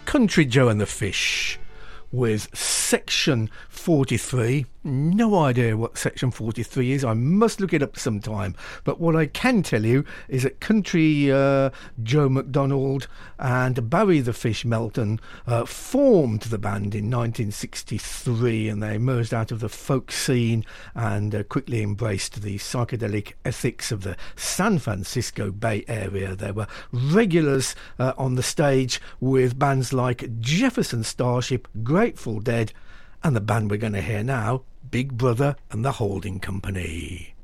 Country Joe and the Fish with Section 43. No idea what Section 43 is. I must look it up sometime. But what I can tell you is that Country Joe McDonald and Barry the Fish Melton formed the band in 1963, and they emerged out of the folk scene and quickly embraced the psychedelic ethics of the San Francisco Bay Area. They were regulars on the stage with bands like Jefferson Starship, Grateful Dead, and the band we're going to hear now, Big Brother and the Holding Company.